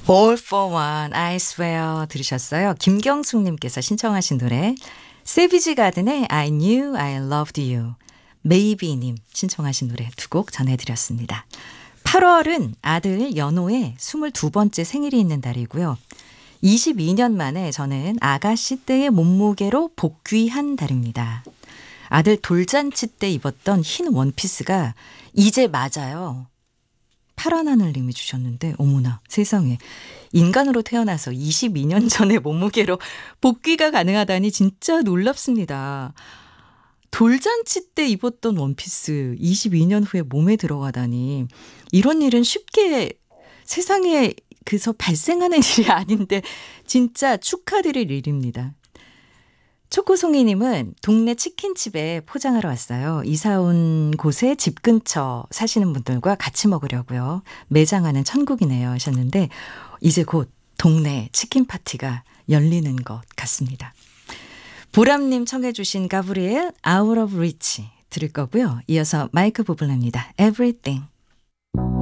All for one, I swear 들으셨어요? 김경숙님께서 신청하신 노래 세비지 가든의 I knew I loved you, 메이비님 신청하신 노래 두 곡 전해드렸습니다. 8월은 아들 연호의 22번째 생일이 있는 달이고요. 22년 만에 저는 아가씨 때의 몸무게로 복귀한 달입니다. 아들 돌잔치 때 입었던 흰 원피스가 이제 맞아요. 파란 하늘님이 주셨는데 어머나 세상에 인간으로 태어나서 22년 전의 몸무게로 복귀가 가능하다니 진짜 놀랍습니다. 돌잔치 때 입었던 원피스 22년 후에 몸에 들어가다니 이런 일은 쉽게 세상에 그서 발생하는 일이 아닌데 진짜 축하드릴 일입니다. 초코송이님은 동네 치킨집에 포장하러 왔어요. 이사 온 곳에 집 근처 사시는 분들과 같이 먹으려고요. 매장하는 천국이네요 하셨는데 이제 곧 동네 치킨 파티가 열리는 것 같습니다. 보람님 청해 주신 가브리엘 Out of Reach 들을 거고요. 이어서 마이크 부블레입니다. Everything.